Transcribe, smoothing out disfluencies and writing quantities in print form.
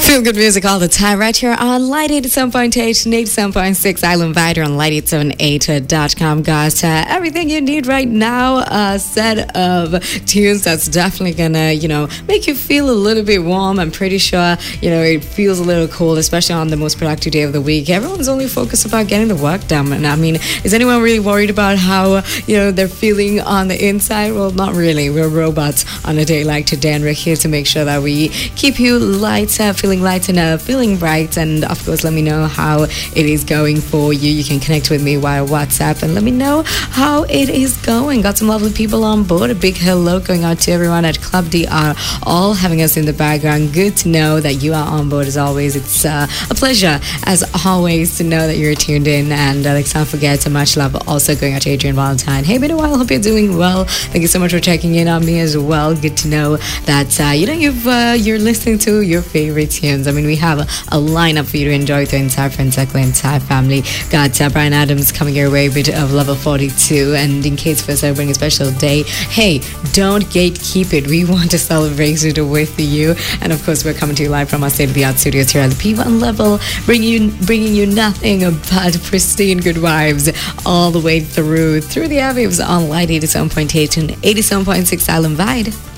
Feel good music all the time right here on Light 87.8 and 87.6 Island Vider on light878.com, guys. Everything you need right now, a set of tunes that's definitely gonna, make you feel a little bit warm. I'm pretty sure, it feels a little cold, especially on the most productive day of the week. Everyone's only focused about getting the work done. And I mean, is anyone really worried about how, they're feeling on the inside? Well, not really. We're robots on a day like today, and we're here to make sure that we keep you light, feeling light and feeling bright. And of course, let me know how it is going for you. You can connect with me via WhatsApp and let me know how it is going. Got some lovely people on board. A big hello going out to everyone at Club DR, all having us in the background. Good to know that you are on board as always. It's a pleasure as always to know that you're tuned in. And let's not forget, so much love also going out to Adrian Valentine. Hey, been a while. Hope you're doing well. Thank you so much for checking in on me as well. Good to know that you're listening to your favorite tunes. I mean, we have a lineup for you to enjoy the entire Friends Circle, entire family. Got Brian Adams coming your way with of Level 42. And in case for celebrating a special day, hey, don't gatekeep it. We want to celebrate it with you. And of course, we're coming to you live from our state-of-the-art studios here at the P1 level, bringing you nothing but pristine good vibes all the way through the airwaves on Light 87.8 and 87.6 Island Wide.